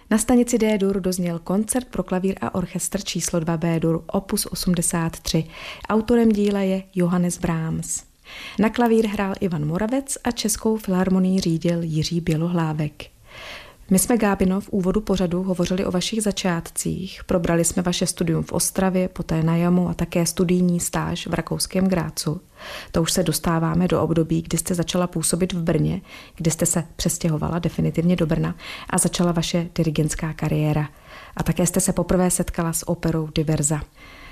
Na stanici D-dur dozněl koncert pro klavír a orchestr číslo 2 B-dur opus 83. Autorem díla je Johannes Brahms. Na klavír hrál Ivan Moravec a Českou filharmonii řídil Jiří Bělohlávek. My jsme, Gábino, v úvodu pořadu hovořili o vašich začátcích. Probrali jsme vaše studium v Ostravě, poté na Jamu a také studijní stáž v rakouském Grácu. To už se dostáváme do období, kdy jste začala působit v Brně, kdy jste se přestěhovala definitivně do Brna a začala vaše dirigentská kariéra. A také jste se poprvé setkala s operou Diverza.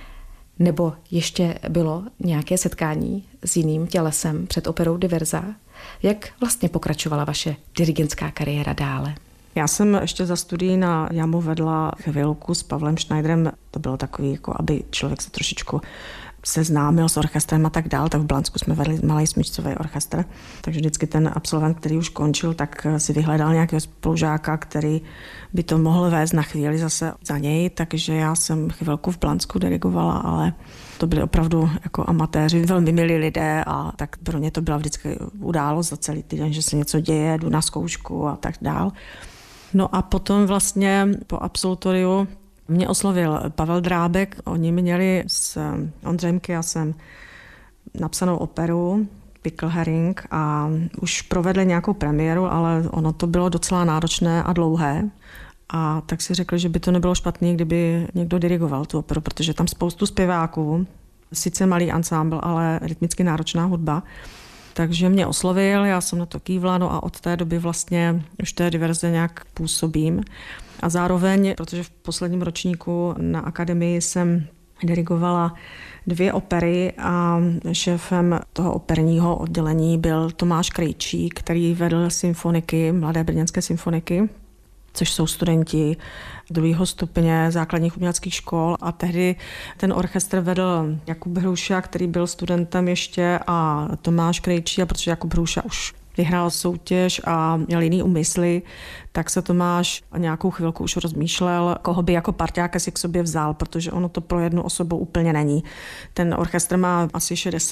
Nebo ještě bylo nějaké setkání s jiným tělesem před operou Diverza? Jak vlastně pokračovala vaše dirigentská kariéra dále? Já jsem ještě za studií na Jamu vedla chvilku s Pavlem Schneiderem. To bylo takový, jako aby člověk se trošičku seznámil s orchestrem a tak dál. Tak v Blansku jsme vedli malý smyčcový orchestr. Takže vždycky ten absolvent, který už končil, tak si vyhledal nějakého spolužáka, který by to mohl vést na chvíli zase za něj. Takže já jsem chvilku v Blansku dirigovala, ale to byli opravdu jako amatéři, velmi milí lidé a tak pro ně to byla vždycky událost za celý týden, že se něco děje, jdu na zkoušku a tak dál. No a potom vlastně po absolutoriu mě oslovil Pavel Drábek. Oni měli s Ondřejem Kyasem napsanou operu Pickelhering a už provedli nějakou premiéru, ale ono to bylo docela náročné a dlouhé. A tak si řekli, že by to nebylo špatné, kdyby někdo dirigoval tu operu, protože tam spoustu zpěváků, sice malý ansámbl, ale rytmicky náročná hudba. Takže mě oslovil, já jsem na to kývla, no a od té doby vlastně už té Diverze nějak působím. A zároveň, protože v posledním ročníku na akademii jsem dirigovala 2 opery a šéfem toho operního oddělení byl Tomáš Krejčík, který vedl symfoniky, mladé brněnské symfoniky, což jsou studenti 2. stupně základních uměleckých škol a tehdy ten orchestr vedl Jakub Hruša, který byl studentem ještě a Tomáš Krejčí, a protože Jakub Hruša už vyhrál soutěž a měl jiný úmysly, tak se Tomáš nějakou chvilku už rozmýšlel, koho by jako parťáka si k sobě vzal, protože ono to pro jednu osobu úplně není. Ten orchestr má asi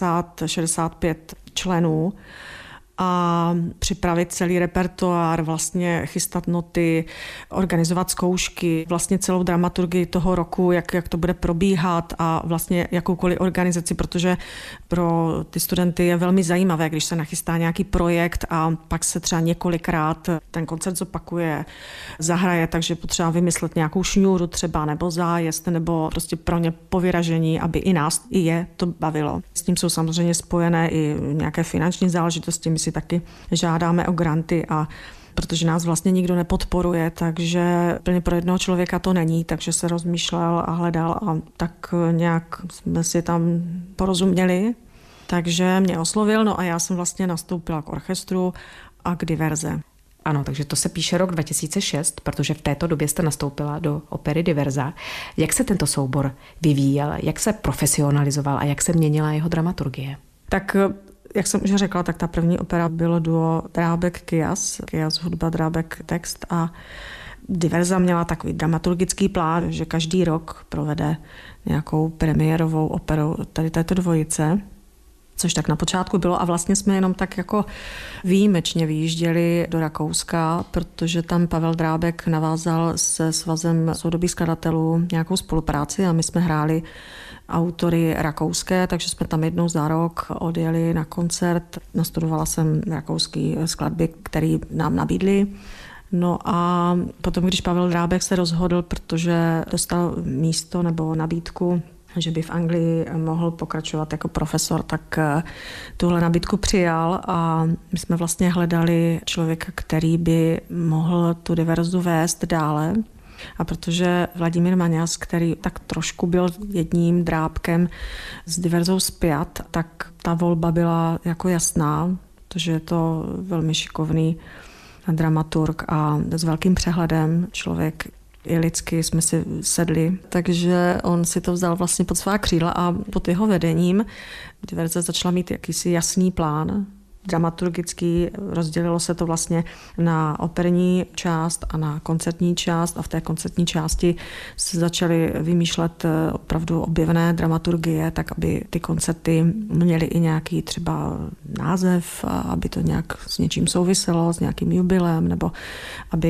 60-65 členů a připravit celý repertoár, vlastně chystat noty, organizovat zkoušky, vlastně celou dramaturgii toho roku, jak to bude probíhat a vlastně jakoukoliv organizaci, protože pro ty studenty je velmi zajímavé, když se nachystá nějaký projekt a pak se třeba několikrát ten koncert zopakuje, zahraje, takže potřeba vymyslet nějakou šňůru třeba nebo zájezd nebo prostě pro ně povyražení, aby i nás, i je to bavilo. S tím jsou samozřejmě spojené i nějaké finanční záležitosti, my si taky žádáme o granty a protože nás vlastně nikdo nepodporuje, takže plně pro jednoho člověka to není, takže se rozmýšlel a hledal a tak nějak jsme si tam porozuměli. Takže mě oslovil, no a já jsem vlastně nastoupila k orchestru a k Diverze. Ano, takže to se píše rok 2006, protože v této době jste nastoupila do opery Diverza. Jak se tento soubor vyvíjel, jak se profesionalizoval a jak se měnila jeho dramaturgie? Tak jak jsem už řekla, tak ta první opera bylo duo Drábek-Kyas, Kyas hudba, Drábek text a Diverza měla takový dramaturgický plán, že každý rok provede nějakou premiérovou operu tady této dvojice, což tak na počátku bylo a vlastně jsme jenom tak jako výjimečně vyjížděli do Rakouska, protože tam Pavel Drábek navázal se Svazem soudobých skladatelů nějakou spolupráci a my jsme hráli autory rakouské, takže jsme tam jednou za rok odjeli na koncert. Nastudovala jsem rakouský skladby, který nám nabídli. No a potom, když Pavel Drábek se rozhodl, protože dostal místo nebo nabídku, že by v Anglii mohl pokračovat jako profesor, tak tuhle nabídku přijal a my jsme vlastně hledali člověka, který by mohl tu Diverzu vést dále. A protože Vladimír Maňas, který tak trošku byl jedním Drábkem s Diverzou spjat, tak ta volba byla jako jasná, protože je to velmi šikovný dramaturg a s velkým přehledem člověk. I lidsky jsme si sedli, takže on si to vzal vlastně pod svá křídla a pod jeho vedením Diverze začala mít jakýsi jasný plán, dramaturgický, rozdělilo se to vlastně na operní část a na koncertní část a v té koncertní části se začaly vymýšlet opravdu objevné dramaturgie, tak aby ty koncerty měly i nějaký třeba název, aby to nějak s něčím souviselo, s nějakým jubilem, nebo aby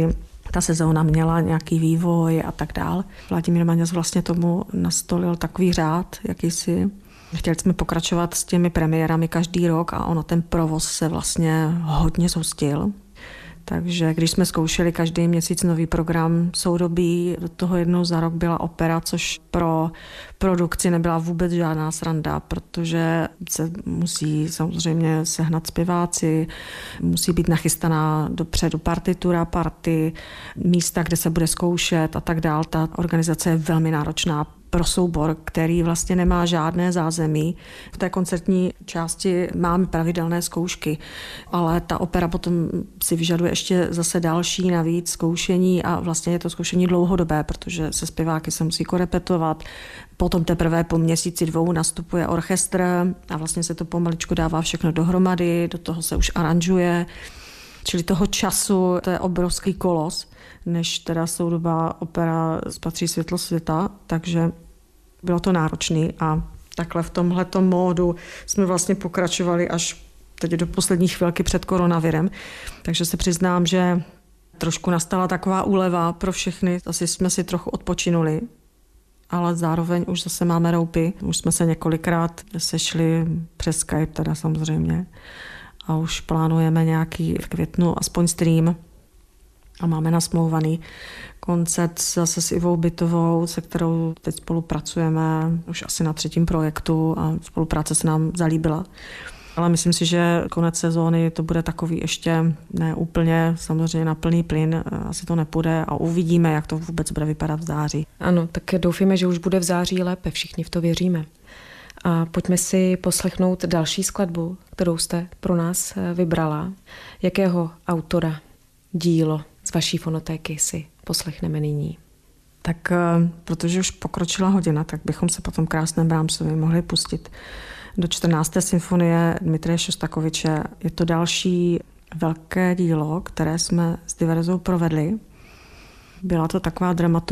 ta sezóna měla nějaký vývoj a tak dál. Vladimír Maňas vlastně tomu nastolil takový řád, jakýsi. Chtěli jsme pokračovat s těmi premiérami každý rok a ono ten provoz se vlastně hodně zhustil. Takže když jsme zkoušeli každý měsíc nový program soudobí, do toho jednou za rok byla opera, což pro produkci nebyla vůbec žádná sranda, protože se musí samozřejmě sehnat zpěváci, musí být nachystaná dopředu partitura, party, místa, kde se bude zkoušet a tak dál. Ta organizace je velmi náročná pro soubor, který vlastně nemá žádné zázemí. V té koncertní části máme pravidelné zkoušky, ale ta opera potom si vyžaduje ještě zase další navíc zkoušení a vlastně je to zkoušení dlouhodobé, protože se zpěváky se musí korepetovat. Potom teprve po měsíci 2 nastupuje orchestr a vlastně se to pomaličku dává všechno dohromady, do toho se už aranžuje. Čili toho času, to je obrovský kolos, než teda soudobá opera spatří světlo světa, takže bylo to náročné a takhle v tomhletom módu jsme vlastně pokračovali až teď do poslední chvilky před koronavirem. Takže se přiznám, že trošku nastala taková úleva pro všechny, asi jsme si trochu odpočinuli, ale zároveň už zase máme roupy. Už jsme se několikrát sešli přes Skype teda samozřejmě a už plánujeme nějaký v květnu aspoň stream a máme nasmlouvaný koncert zase s Ivou Bytovou, se kterou teď spolupracujeme už asi na 3. projektu a spolupráce se nám zalíbila. Ale myslím si, že konec sezóny to bude takový ještě ne úplně samozřejmě na plný plyn, asi to nepůjde a uvidíme, jak to vůbec bude vypadat v září. Ano, tak doufíme, že už bude v září lépe, všichni v to věříme. A pojďme si poslechnout další skladbu, kterou jste pro nás vybrala. Jakého autora dílo z vaší fonotéky si poslechneme nyní? Tak protože už pokročila hodina, tak bychom se potom krásném Brahmsovi mohli pustit do 14. symfonie Dmitrije Šostakoviče. Je to další velké dílo, které jsme s Diverzou provedli. Byla to taková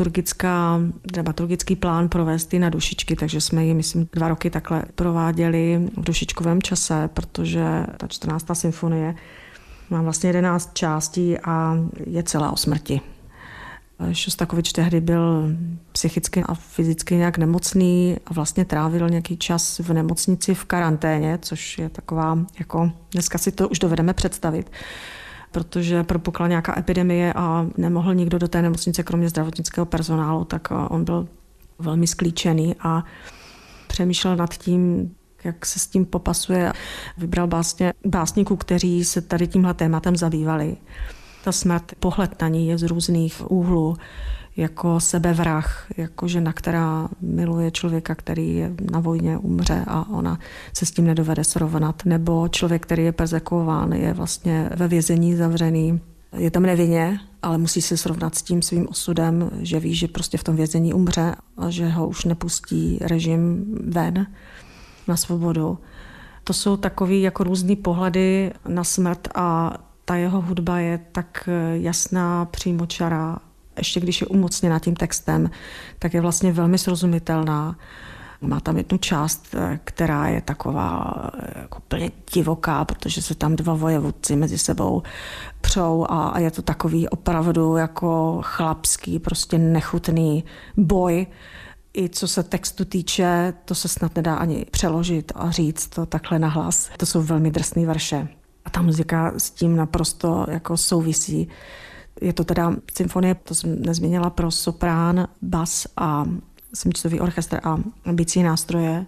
dramaturgický plán provést ji na dušičky, takže jsme ji, myslím, 2 roky takhle prováděli v dušičkovém čase, protože ta 14. symfonie má vlastně 11 částí a je celá o smrti. Šostakovič tehdy byl psychicky a fyzicky nějak nemocný a vlastně trávil nějaký čas v nemocnici v karanténě, což je taková, jako dneska si to už dovedeme představit, protože propukla nějaká epidemie a nemohl nikdo do té nemocnice, kromě zdravotnického personálu, tak on byl velmi sklíčený a přemýšlel nad tím, jak se s tím popasuje. Vybral básníků, kteří se tady tímhle tématem zabývali. Ta smrt, pohled na ní je z různých úhlů, jako sebevrah, jako žena, která miluje člověka, který je na vojně, umře a ona se s tím nedovede srovnat. Nebo člověk, který je perzekuován, je vlastně ve vězení zavřený, je tam nevinně, ale musí se srovnat s tím svým osudem, že ví, že prostě v tom vězení umře a že ho už nepustí režim ven na svobodu. To jsou takový jako různý pohledy na smrt a ta jeho hudba je tak jasná, přímočará. Ještě když je umocněna tím textem, tak je vlastně velmi srozumitelná. Má tam jednu část, která je taková jako úplně divoká, protože se tam 2 vojevůdci mezi sebou přou a je to takový opravdu jako chlapský, prostě nechutný boj. I co se textu týče, to se snad nedá ani přeložit a říct to takhle nahlas. To jsou velmi drsný verše. A ta muzika s tím naprosto jako souvisí. Je to teda symfonie, to jsem nezmínila, pro soprán, bas a smyčcový orchestr a bicí nástroje.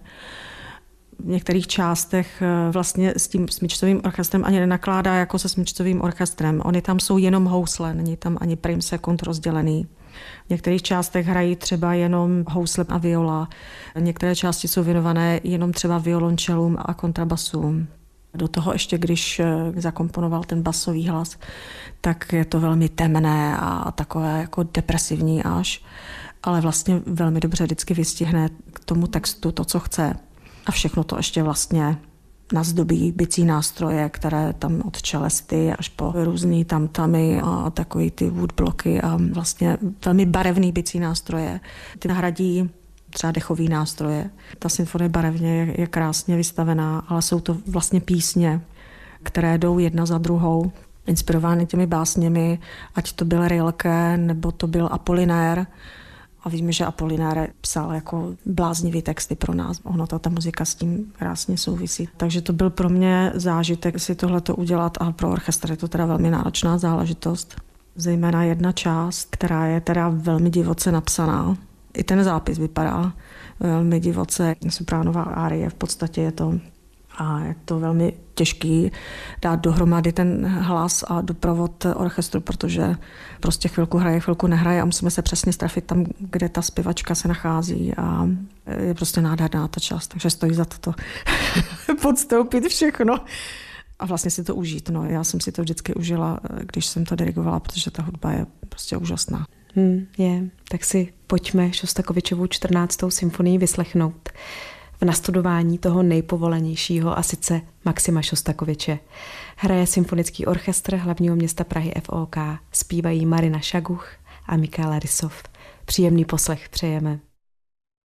V některých částech vlastně s tím smyčcovým orchestrem ani nenakládá jako se smyčcovým orchestrem. Oni tam jsou jenom housle, není tam ani prim sekund rozdělený. V některých částech hrají třeba jenom housle a viola. Některé části jsou věnované jenom třeba violončelům a kontrabasům. Do toho ještě, když zakomponoval ten basový hlas, tak je to velmi temné a takové jako depresivní až, ale vlastně velmi dobře vždycky vystihne k tomu textu to, co chce. A všechno to ještě vlastně nazdobí bicí nástroje, které tam od čelesty až po různý tamtamy a takový ty woodbloky a vlastně velmi barevný bicí nástroje. Ty nahradí třeba dechový nástroje. Ta symfonie barevně je krásně vystavená, ale jsou to vlastně písně, které jdou jedna za druhou. inspirovány těmi básněmi, ať to byl Rilke, nebo to byl Apollinaire. A víme, že Apollinaire psal jako bláznivý texty pro nás. Ono ta muzika s tím krásně souvisí. Takže to byl pro mě zážitek si tohleto udělat a pro orchestr je to teda velmi náročná záležitost. Zejména jedna část, která je teda velmi divoce napsaná. I ten zápis vypadá velmi divoce. Sopránová árie v podstatě je to. A je to velmi těžký dát dohromady ten hlas a doprovod orchestru, protože prostě chvilku hraje, chvilku nehraje a musíme se přesně strefit tam, kde ta zpěvačka se nachází a je prostě nádherná ta část, takže stojí za to podstoupit všechno a vlastně si to užít. No, já jsem si to vždycky užila, když jsem to dirigovala, protože ta hudba je prostě úžasná. Tak si pojďme Šostakovičovu 14. symfonii vyslechnout v nastudování toho nejpovolenějšího, a sice Maxima Šostakoviče. Hraje Symfonický orchestr hlavního města Prahy FOK. Zpívají Marina Šaguch a Michaela Rysov. Příjemný poslech přejeme.